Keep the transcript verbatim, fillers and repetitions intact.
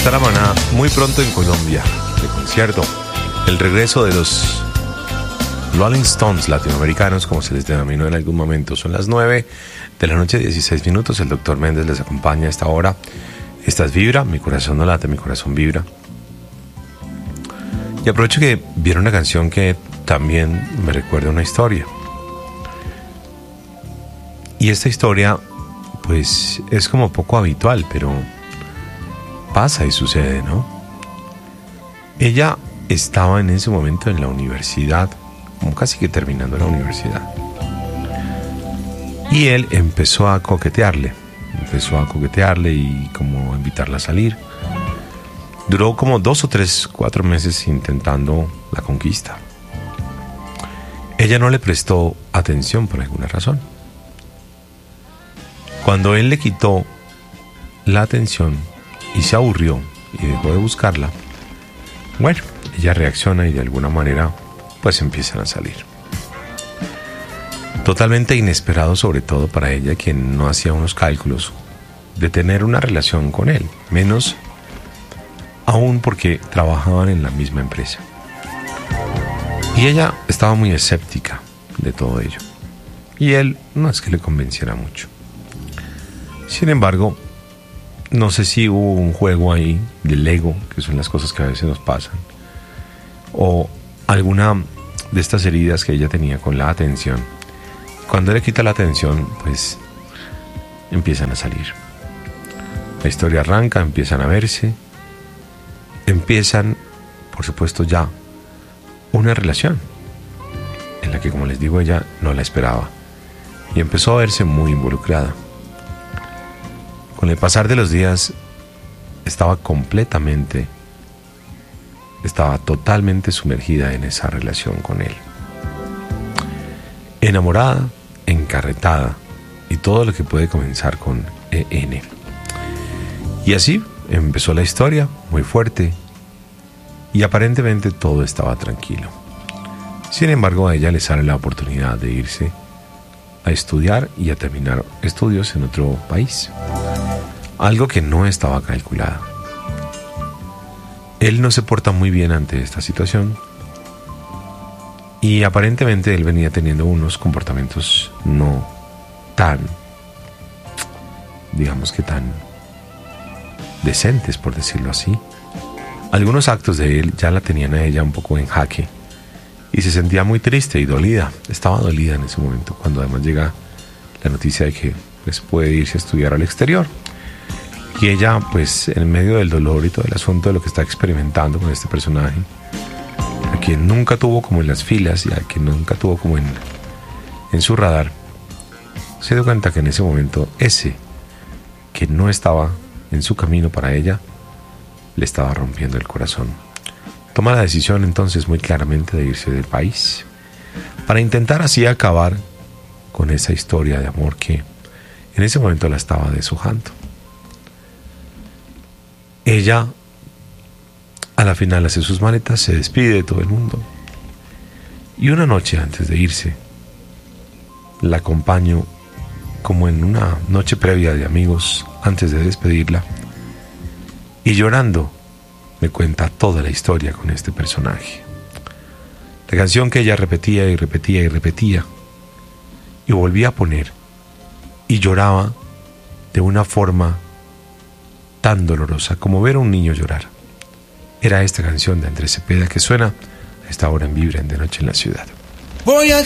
estará Maná muy pronto en Colombia, de concierto. El regreso de los Rolling Stones latinoamericanos, como se les denominó en algún momento. Son las nueve de la noche, dieciséis minutos. El doctor Méndez les acompaña a esta hora. Esta es Vibra, mi corazón no late, mi corazón vibra. Y aprovecho que vieron una canción que también me recuerda una historia. Y esta historia, pues, es como poco habitual, pero pasa y sucede, ¿no? Ella estaba en ese momento en la universidad, como casi que terminando la universidad. Y él empezó a coquetearle, empezó a coquetearle y como a invitarla a salir. Duró como dos o tres, cuatro meses intentando la conquista. Ella no le prestó atención por alguna razón. Cuando él le quitó la atención y se aburrió y dejó de buscarla, bueno, ella reacciona y de alguna manera pues empiezan a salir. Totalmente inesperado, sobre todo para ella, quien no hacía unos cálculos de tener una relación con él, menos aún porque trabajaban en la misma empresa. Y ella estaba muy escéptica de todo ello, y él no es que le convenciera mucho. Sin embargo, no sé si hubo un juego ahí del ego, que son las cosas que a veces nos pasan, o alguna de estas heridas que ella tenía con la atención. Cuando le quita la atención, pues empiezan a salir. La historia arranca, empiezan a verse, empiezan, por supuesto, ya una relación en la que, como les digo, ella no la esperaba y empezó a verse muy involucrada. Con el pasar de los días estaba completamente, estaba totalmente sumergida en esa relación con él. Enamorada, encarretada y todo lo que puede comenzar con E N. Y así empezó la historia, muy fuerte, y aparentemente todo estaba tranquilo. Sin embargo, a ella le sale la oportunidad de irse a estudiar y a terminar estudios en otro país. Algo que no estaba calculado. Él no se porta muy bien ante esta situación y aparentemente él venía teniendo unos comportamientos no tan, digamos que tan decentes, por decirlo así. Algunos actos de él ya la tenían a ella un poco en jaque y se sentía muy triste y dolida. Estaba dolida en ese momento, cuando además llega la noticia de que pues, puede irse a estudiar al exterior. Y ella, pues, en medio del dolor y todo el asunto de lo que está experimentando con este personaje, a quien nunca tuvo como en las filas y a quien nunca tuvo como en, en su radar, se dio cuenta que en ese momento ese que no estaba en su camino para ella, le estaba rompiendo el corazón. Toma la decisión entonces muy claramente de irse del país, para intentar así acabar con esa historia de amor que en ese momento la estaba deshojando. Ella, a la final, hace sus maletas, se despide de todo el mundo. Y una noche antes de irse, la acompaño como en una noche previa de amigos, antes de despedirla. Y llorando, me cuenta toda la historia con este personaje. La canción que ella repetía y repetía y repetía, y volvía a poner, y lloraba de una forma tan dolorosa como ver a un niño llorar. Era esta canción de Andrés Cepeda que suena a esta hora en Vibra en De Noche en la Ciudad. Voy a